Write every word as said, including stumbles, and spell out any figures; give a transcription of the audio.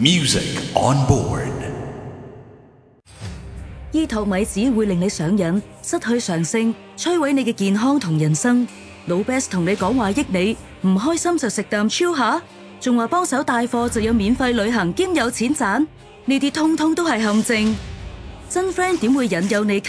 Music on board。 醫托米只會令你上癮，失去常性，摧毀你嘅健康同人生。老 Best 同你講話益你，唔開心就食啖超下，仲話幫手帶貨就有免費旅行兼有錢賺，呢啲通通都係陷阱。真 friend 點會引誘你